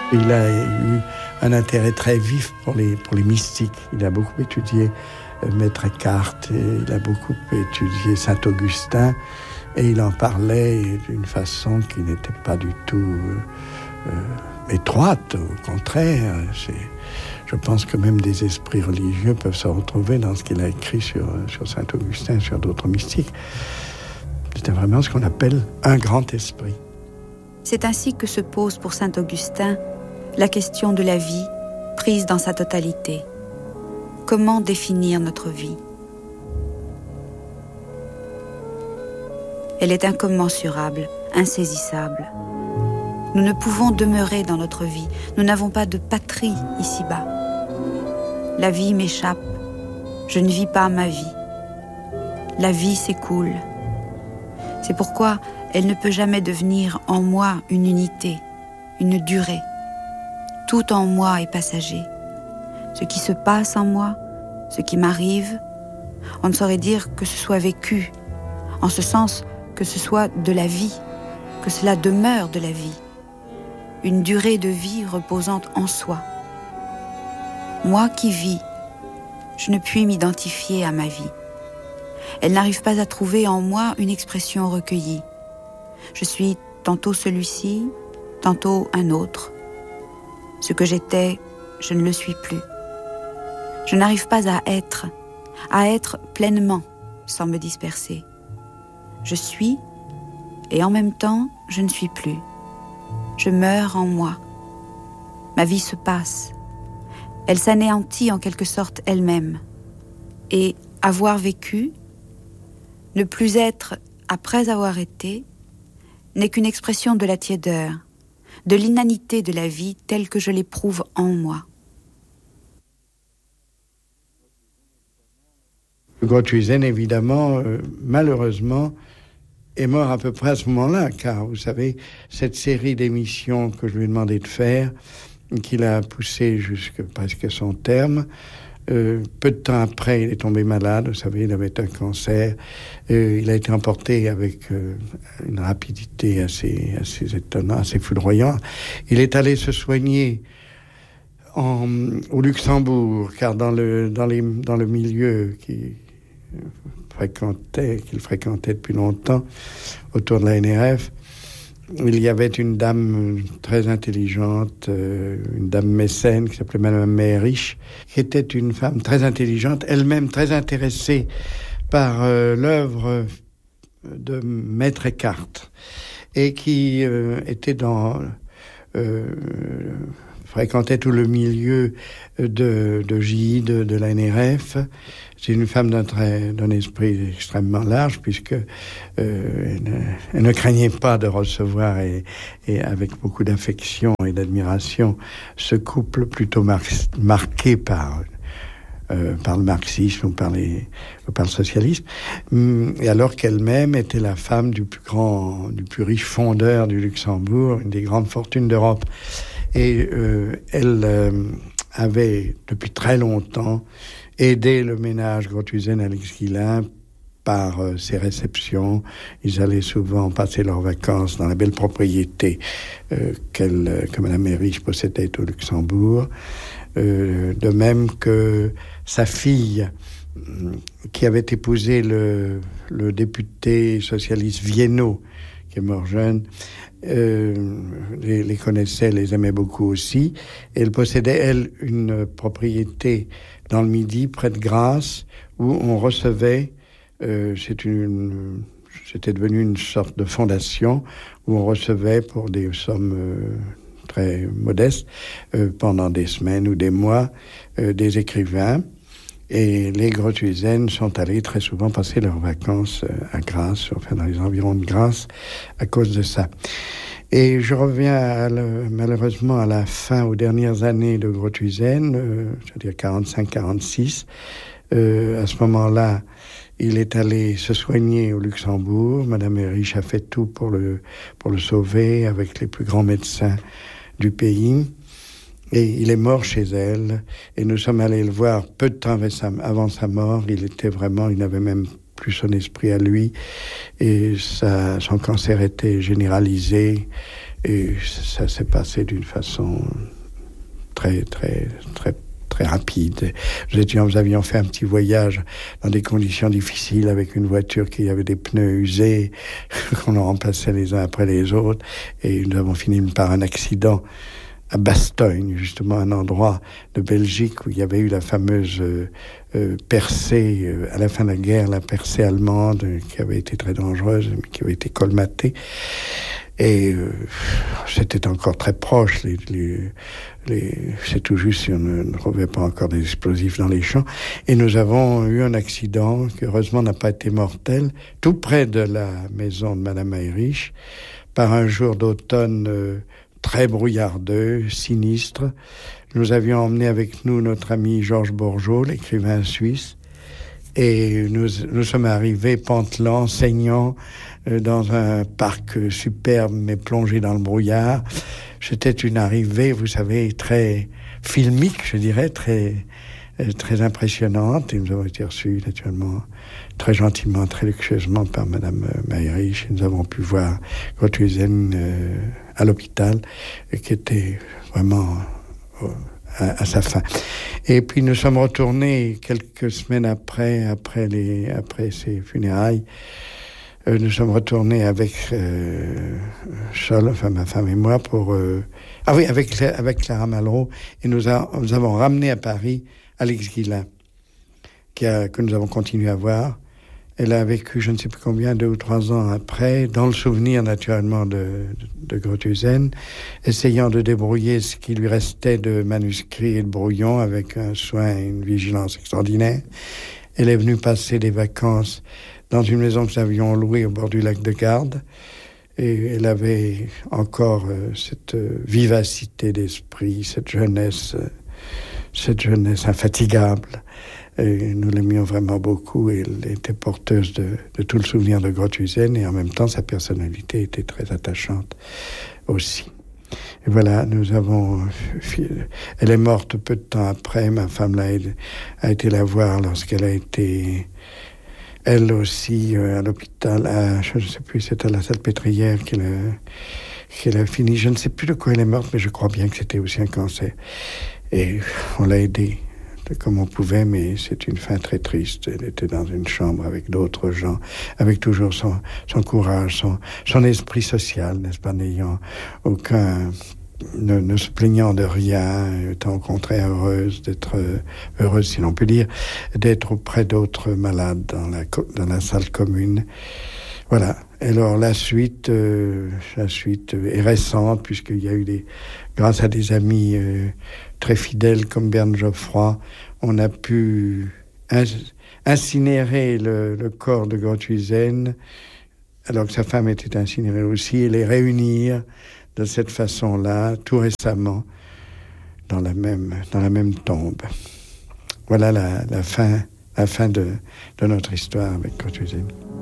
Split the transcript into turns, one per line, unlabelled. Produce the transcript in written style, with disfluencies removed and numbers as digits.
Il a eu un intérêt très vif pour les mystiques. Il a beaucoup étudié Maître Eckhart, et il a beaucoup étudié Saint-Augustin, et il en parlait d'une façon qui n'était pas du tout étroite, au contraire. Je pense que même des esprits religieux peuvent se retrouver dans ce qu'il a écrit sur Saint-Augustin, sur d'autres mystiques. C'était vraiment ce qu'on appelle un grand esprit.
C'est ainsi que se pose pour Saint-Augustin la question de la vie prise dans sa totalité. Comment définir notre vie ? Elle est incommensurable, insaisissable. Nous ne pouvons demeurer dans notre vie. Nous n'avons pas de patrie ici-bas. La vie m'échappe. Je ne vis pas ma vie. La vie s'écoule. C'est pourquoi elle ne peut jamais devenir en moi une unité, une durée. Tout en moi est passager. Ce qui se passe en moi, ce qui m'arrive, on ne saurait dire que ce soit vécu, en ce sens que ce soit de la vie, que cela demeure de la vie, une durée de vie reposante en soi. Moi qui vis, je ne puis m'identifier à ma vie. Elle n'arrive pas à trouver en moi une expression recueillie. Je suis tantôt celui-ci, tantôt un autre. Ce que j'étais, je ne le suis plus. Je n'arrive pas à être pleinement, sans me disperser. Je suis, et en même temps, je ne suis plus. Je meurs en moi. Ma vie se passe. Elle s'anéantit en quelque sorte elle-même. Et avoir vécu, ne plus être après avoir été, n'est qu'une expression de la tiédeur, de l'inanité de la vie telle que je l'éprouve en moi.
Grothuizen, évidemment, malheureusement, est mort à peu près à ce moment-là, car vous savez, cette série d'émissions que je lui ai demandé de faire, qu'il a poussé jusqu'à presque son terme, peu de temps après, il est tombé malade, vous savez, il avait un cancer, il a été emporté avec une rapidité assez étonnante, assez foudroyante. Il est allé se soigner au Luxembourg, car dans le milieu qu'il fréquentait depuis longtemps, autour de la NRF, il y avait une dame très intelligente, une dame mécène qui s'appelait Madame Meyrich, qui était une femme très intelligente, elle-même très intéressée par l'œuvre de Maître Eckhart, et qui fréquentait tout le milieu de Gide, de la NRF. C'est une femme d'un esprit extrêmement large, puisque elle ne craignait pas de recevoir et avec beaucoup d'affection et d'admiration ce couple plutôt marqué par le marxisme ou par le socialisme, et alors qu'elle-même était la femme du plus riche fondeur du Luxembourg, une des grandes fortunes d'Europe. Et elle avait depuis très longtemps aidé le ménage Grothuizen à l'Exquilin par ses réceptions. Ils allaient souvent passer leurs vacances dans la belle propriété que Madame Meyrich possédait au Luxembourg. De même que sa fille, qui avait épousé le député socialiste Viennot, qui est mort jeune, les connaissait, les aimait beaucoup aussi. Et elle possédait, elle, une propriété dans le Midi, près de Grasse, où on recevait, c'était devenu une sorte de fondation, où on recevait pour des sommes très modestes, pendant des semaines ou des mois, des écrivains. Et les Grothuizen sont allés très souvent passer leurs vacances à Grasse, enfin dans les environs de Grasse, à cause de ça. Et je reviens malheureusement à la fin, aux dernières années de Grothuizen, c'est-à-dire 45-46. À ce moment-là, il est allé se soigner au Luxembourg. Madame Meyrich a fait tout pour le sauver avec les plus grands médecins du pays. Et il est mort chez elle. Et nous sommes allés le voir peu de temps avant sa mort. Il n'avait même plus son esprit à lui. Et son cancer était généralisé. Et ça s'est passé d'une façon très rapide. Nous avions fait un petit voyage dans des conditions difficiles avec une voiture qui avait des pneus usés, qu'on a remplacés les uns après les autres. Et nous avons fini par un accident à Bastogne, justement un endroit de Belgique où il y avait eu la fameuse percée, à la fin de la guerre, la percée allemande, qui avait été très dangereuse, mais qui avait été colmatée. Et c'était encore très proche. C'est tout juste si on ne trouvait pas encore des explosifs dans les champs. Et nous avons eu un accident qui, heureusement, n'a pas été mortel, tout près de la maison de Madame Heyrich, par un jour d'automne très brouillardeux, sinistre. Nous avions emmené avec nous notre ami Georges Bourgeot, l'écrivain suisse, et nous sommes arrivés pantelants, saignants, dans un parc superbe, mais plongé dans le brouillard. C'était une arrivée, vous savez, très filmique, je dirais, très impressionnante. Et nous avons été reçus, naturellement, très gentiment, très luxueusement par Madame Heyrich. Nous avons pu voir Grothuizen à l'hôpital, qui était vraiment à sa fin. Et puis nous sommes retournés quelques semaines après ces funérailles. Nous sommes retournés avec Sol, enfin ma femme et moi, avec Clara Malraux, et nous avons ramené à Paris Alix Guillain, que nous avons continué à voir. Elle a vécu, je ne sais plus combien, 2 ou 3 ans après, dans le souvenir naturellement de Grothuizen, essayant de débrouiller ce qui lui restait de manuscrits et de brouillons avec un soin et une vigilance extraordinaire. Elle est venue passer des vacances dans une maison que nous avions louée au bord du lac de Garde. Et elle avait encore cette vivacité d'esprit, cette jeunesse infatigable. Et nous l'aimions vraiment beaucoup. Et elle était porteuse de tout le souvenir de Grothuizen, et en même temps, sa personnalité était très attachante aussi. Et voilà, elle est morte peu de temps après. Ma femme a été la voir lorsqu'elle a été, elle aussi, à l'hôpital, je ne sais plus, c'était à la Salpêtrière qu'elle a fini. Je ne sais plus de quoi elle est morte, mais je crois bien que c'était aussi un cancer. Et on l'a aidée comme on pouvait, mais c'est une fin très triste. Elle était dans une chambre avec d'autres gens, avec toujours son courage, son esprit social, n'est-ce pas, n'ayant aucun... Ne se plaignant de rien, étant au contraire d'être heureuse, si l'on peut dire, d'être auprès d'autres malades dans la salle commune. Voilà. Alors la suite est récente, puisqu'il y a eu grâce à des amis très fidèles comme Berne Geoffroy, on a pu incinérer le corps de Grothuizen, alors que sa femme était incinérée aussi, et les réunir de cette façon-là, tout récemment, dans la même tombe. Voilà la fin de notre histoire avec Grothuizen.